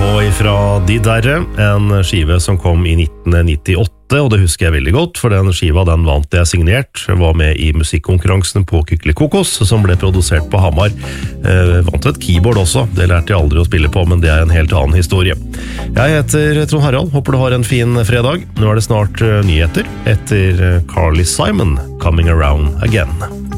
på ifra De Derre, en skive som kom i 1998, og det husker jeg veldig godt, for den skiva den vant jeg signert. Jeg var med i musikkonkurransen på Kykeli Kokos, som ble produsert på Hamar. Vant et keyboard også, det lærte jeg aldri å spille på, men det er en helt annen historie. Jeg heter Trond Harald, håper du har en fin fredag. Nå er det snart nyheter, etter Carly Simon, Coming Around Again.